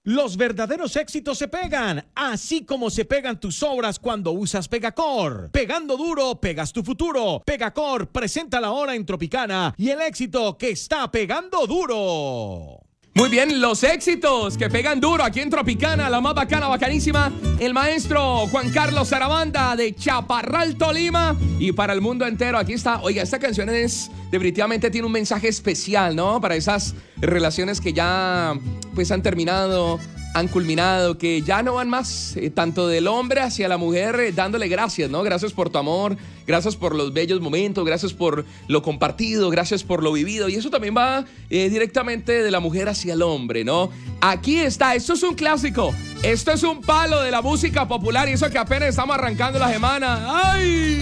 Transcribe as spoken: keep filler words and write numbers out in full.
Los verdaderos éxitos se pegan, así como se pegan tus obras cuando usas Pegacor. Pegando duro, pegas tu futuro. Pegacor presenta la hora en Tropicana y el éxito que está pegando duro. Muy bien, los éxitos que pegan duro aquí en Tropicana, la más bacana, bacanísima. El maestro Juan Carlos Sarabanda de Chaparral, Tolima. Y para el mundo entero, aquí está. Oiga, esta canción es, definitivamente tiene un mensaje especial, ¿no? Para esas relaciones que ya, pues, han terminado, han culminado, que ya no van más, eh, tanto del hombre hacia la mujer, eh, dándole gracias, ¿no? Gracias por tu amor, gracias por los bellos momentos, gracias por lo compartido, gracias por lo vivido. Y eso también va eh, directamente de la mujer hacia el hombre, ¿no? Aquí está, esto es un clásico, esto es un palo de la música popular y eso que apenas estamos arrancando la semana. ¡Ay!